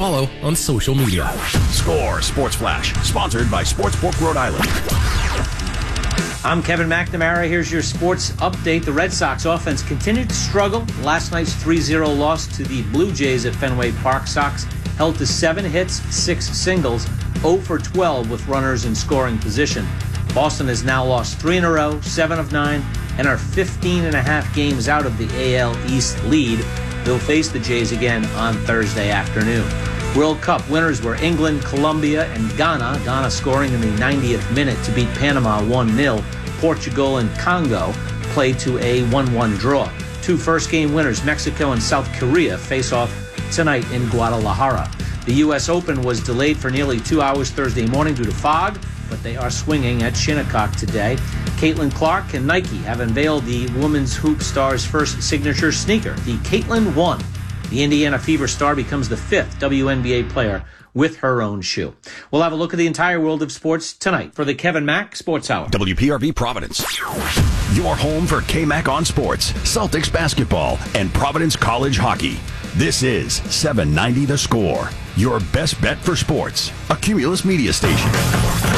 Follow on social media. Score Sports Flash, sponsored by Sportsbook Rhode Island. I'm Kevin McNamara. Here's your sports update. The Red Sox offense continued to struggle. Last night's 3-0 loss to the Blue Jays at Fenway Park. Sox held to 7 hits, 6 singles, 0 for 12 with runners in scoring position. Boston has now lost 3 in a row, 7 of 9, and are 15.5 games out of the AL East lead. They'll face the Jays again on Thursday afternoon. World Cup winners were England, Colombia, and Ghana. Ghana scoring in the 90th minute to beat Panama 1-0. Portugal and Congo played to a 1-1 draw. 2 first-game winners, Mexico and South Korea, face off tonight in Guadalajara. The U.S. Open was delayed for nearly 2 hours Thursday morning due to fog, but they are swinging at Shinnecock today. Caitlin Clark and Nike have unveiled the women's hoop star's first signature sneaker, the Caitlin 1. The Indiana Fever star becomes the 5th WNBA player with her own shoe. We'll have a look at the entire world of sports tonight for the Kevin Mack Sports Hour. WPRV Providence. Your home for K-Mac on sports, Celtics basketball, and Providence College hockey. This is 790 The Score, your best bet for sports. A Cumulus media station.